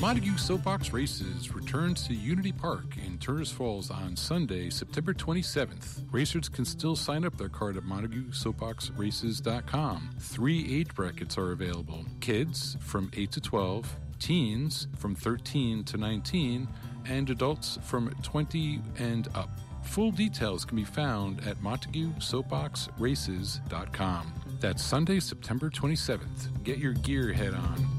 Montague Soapbox Races returns to Unity Park in Turner's Falls on Sunday, September 27th. Racers can still sign up their card at MontagueSoapboxRaces.com. 3 age brackets are available. Kids from 8 to 12, teens from 13 to 19, and adults from 20 and up. Full details can be found at MontagueSoapboxRaces.com. That's Sunday, September 27th. Get your gear head on.